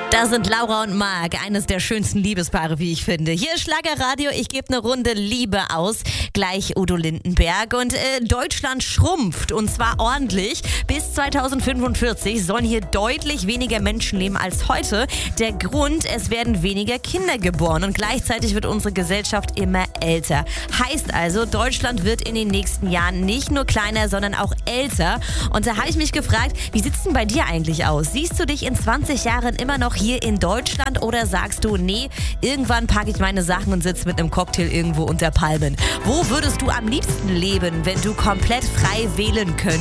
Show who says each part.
Speaker 1: Da sind Laura und Marc, eines der schönsten Liebespaare, wie ich finde. Hier ist Schlagerradio, ich gebe eine Runde Liebe aus. Gleich Udo Lindenberg. Und Deutschland schrumpft, und zwar ordentlich. Bis 2045 sollen hier deutlich weniger Menschen leben als heute. Der Grund, es werden weniger Kinder geboren und gleichzeitig wird unsere Gesellschaft immer älter. Heißt also, Deutschland wird in den nächsten Jahren nicht nur kleiner, sondern auch älter. Und da habe ich mich gefragt, wie sieht es denn bei dir eigentlich aus? Siehst du dich in 20 Jahren immer noch hier in Deutschland oder sagst du, nee, irgendwann packe ich meine Sachen und sitze mit einem Cocktail irgendwo unter Palmen? Wo würdest du am liebsten leben, wenn du komplett frei wählen könntest?